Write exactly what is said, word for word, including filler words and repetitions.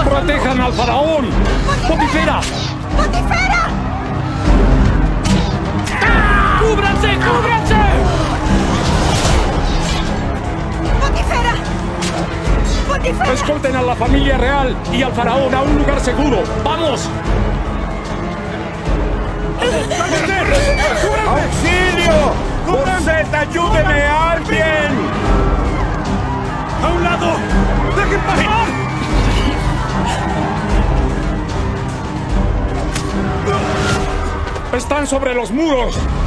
¡Protejan al faraón! ¡Potifera! ¡Potifera! ¡Ah! ¡Cúbranse! ¡Cúbranse! ¡Potifera! ¡Potifera! Escolten a la familia real y al faraón a un lugar seguro. ¡Vamos! ¡Auxilio! ¡Corset, ayúdeme a alguien! ¡A un lado! ¡Dejen pasar! ¡Están sobre los muros!